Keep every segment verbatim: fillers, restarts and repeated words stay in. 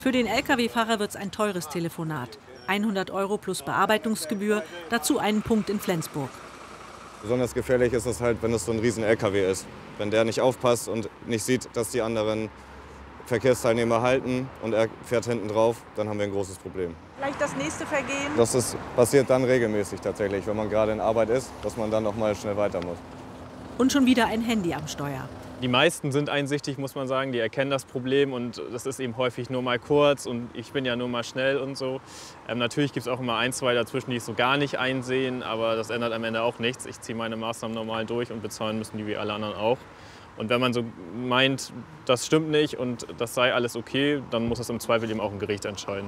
Für den L K W-Fahrer wird es ein teures Telefonat. hundert Euro plus Bearbeitungsgebühr, dazu einen Punkt in Flensburg. Besonders gefährlich ist es halt, wenn es so ein riesen L K W ist. Wenn der nicht aufpasst und nicht sieht, dass die anderen Verkehrsteilnehmer halten und er fährt hinten drauf, dann haben wir ein großes Problem. Vielleicht das nächste Vergehen? Das ist, passiert dann regelmäßig tatsächlich, wenn man gerade in Arbeit ist, dass man dann noch mal schnell weiter muss. Und schon wieder ein Handy am Steuer. Die meisten sind einsichtig, muss man sagen. Die erkennen das Problem und das ist eben häufig nur mal kurz und ich bin ja nur mal schnell und so. Ähm, natürlich gibt es auch immer ein, zwei dazwischen, die es so gar nicht einsehen, aber das ändert am Ende auch nichts. Ich ziehe meine Maßnahmen normal durch und bezahlen müssen die wie alle anderen auch. Und wenn man so meint, das stimmt nicht und das sei alles okay, dann muss es im Zweifel eben auch ein Gericht entscheiden.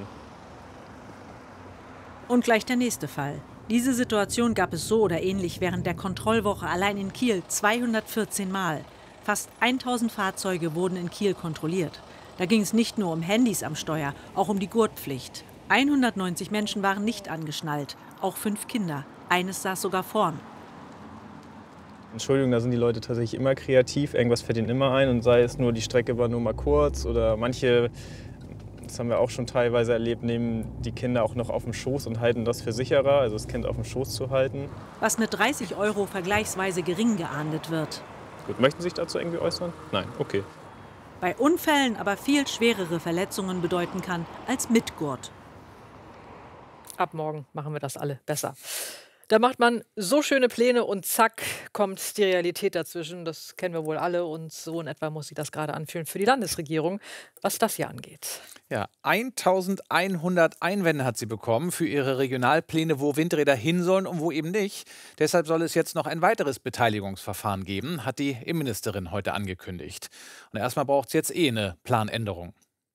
Und gleich der nächste Fall. Diese Situation gab es so oder ähnlich während der Kontrollwoche allein in Kiel zweihundertvierzehn Mal. Fast tausend Fahrzeuge wurden in Kiel kontrolliert. Da ging es nicht nur um Handys am Steuer, auch um die Gurtpflicht. hundertneunzig Menschen waren nicht angeschnallt, auch fünf Kinder. Eines saß sogar vorn. Entschuldigung, da sind die Leute tatsächlich immer kreativ. Irgendwas fällt ihnen immer ein und sei es nur, die Strecke war nur mal kurz oder manche, das haben wir auch schon teilweise erlebt, nehmen die Kinder auch noch auf dem Schoß und halten das für sicherer, also das Kind auf dem Schoß zu halten. Was mit dreißig Euro vergleichsweise gering geahndet wird. Gut, möchten Sie sich dazu irgendwie äußern? Nein, okay. Bei Unfällen aber viel schwerere Verletzungen bedeuten kann als mit Gurt. Ab morgen machen wir das alle besser. Da macht man so schöne Pläne und zack, kommt die Realität dazwischen. Das kennen wir wohl alle und so in etwa muss sich das gerade anfühlen für die Landesregierung, was das hier angeht. Ja, eintausendeinhundert Einwände hat sie bekommen für ihre Regionalpläne, wo Windräder hin sollen und wo eben nicht. Deshalb soll es jetzt noch ein weiteres Beteiligungsverfahren geben, hat die Innenministerin heute angekündigt. Und erstmal braucht es jetzt eh eine Planänderung.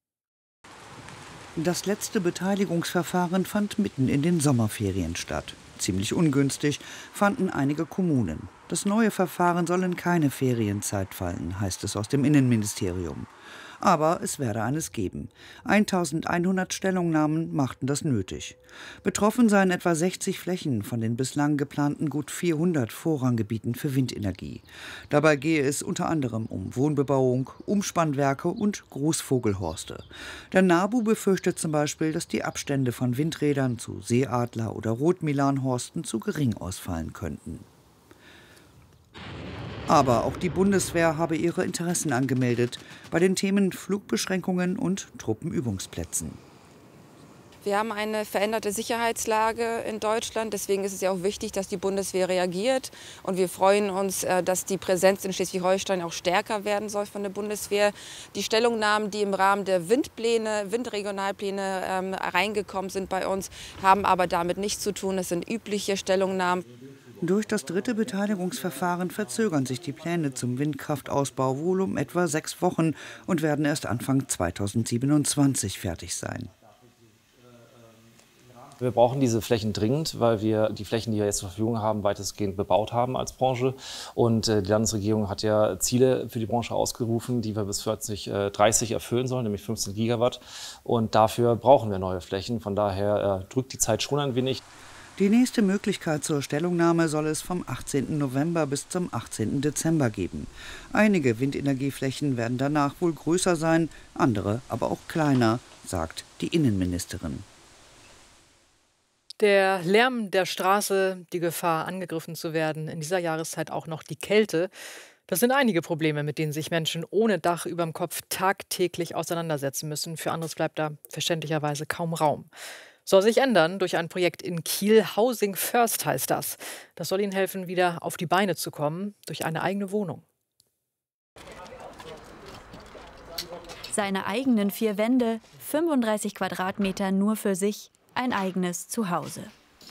Das letzte Beteiligungsverfahren fand mitten in den Sommerferien statt. Ziemlich ungünstig fanden einige Kommunen. Das neue Verfahren soll in keine Ferienzeit fallen, heißt es aus dem Innenministerium. Aber es werde eines geben. eintausendeinhundert Stellungnahmen machten das nötig. Betroffen seien etwa sechzig Flächen von den bislang geplanten gut vierhundert Vorranggebieten für Windenergie. Dabei gehe es unter anderem um Wohnbebauung, Umspannwerke und Großvogelhorste. Der NABU befürchtet zum Beispiel, dass die Abstände von Windrädern zu Seeadler- oder Rotmilanhorsten zu gering ausfallen könnten. Aber auch die Bundeswehr habe ihre Interessen angemeldet bei den Themen Flugbeschränkungen und Truppenübungsplätzen. Wir haben eine veränderte Sicherheitslage in Deutschland. Deswegen ist es ja auch wichtig, dass die Bundeswehr reagiert. Und wir freuen uns, dass die Präsenz in Schleswig-Holstein auch stärker werden soll von der Bundeswehr. Die Stellungnahmen, die im Rahmen der Windpläne, Windregionalpläne ähm, reingekommen sind bei uns, haben aber damit nichts zu tun. Es sind übliche Stellungnahmen. Durch das dritte Beteiligungsverfahren verzögern sich die Pläne zum Windkraftausbau wohl um etwa sechs Wochen und werden erst Anfang zweitausendsiebenundzwanzig fertig sein. Wir brauchen diese Flächen dringend, weil wir die Flächen, die wir jetzt zur Verfügung haben, weitestgehend bebaut haben als Branche. Und die Landesregierung hat ja Ziele für die Branche ausgerufen, die wir bis zwanzig dreißig erfüllen sollen, nämlich fünfzehn Gigawatt. Und dafür brauchen wir neue Flächen. Von daher drückt die Zeit schon ein wenig. Die nächste Möglichkeit zur Stellungnahme soll es vom achtzehnten November bis zum achtzehnten Dezember geben. Einige Windenergieflächen werden danach wohl größer sein, andere aber auch kleiner, sagt die Innenministerin. Der Lärm der Straße, die Gefahr, angegriffen zu werden, in dieser Jahreszeit auch noch die Kälte. Das sind einige Probleme, mit denen sich Menschen ohne Dach über dem Kopf tagtäglich auseinandersetzen müssen. Für anderes bleibt da verständlicherweise kaum Raum. Soll sich ändern durch ein Projekt in Kiel. Housing First heißt das. Das soll ihnen helfen, wieder auf die Beine zu kommen, durch eine eigene Wohnung. Seine eigenen vier Wände, fünfunddreißig Quadratmeter nur für sich, ein eigenes Zuhause.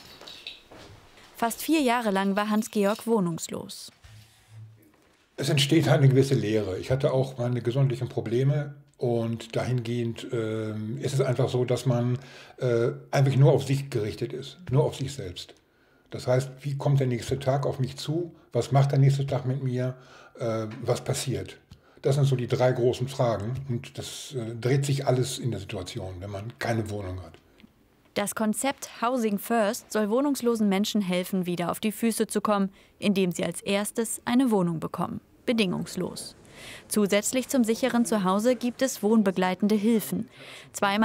Fast vier Jahre lang war Hans-Georg wohnungslos. Es entsteht eine gewisse Leere. Ich hatte auch meine gesundheitlichen Probleme. Und dahingehend äh, ist es einfach so, dass man äh, einfach nur auf sich gerichtet ist, nur auf sich selbst. Das heißt, wie kommt der nächste Tag auf mich zu? Was macht der nächste Tag mit mir? Äh, was passiert? Das sind so die drei großen Fragen. Und das äh, dreht sich alles in der Situation, wenn man keine Wohnung hat. Das Konzept Housing First soll wohnungslosen Menschen helfen, wieder auf die Füße zu kommen, indem sie als erstes eine Wohnung bekommen. Bedingungslos. Zusätzlich zum sicheren Zuhause gibt es wohnbegleitende Hilfen. Zweimal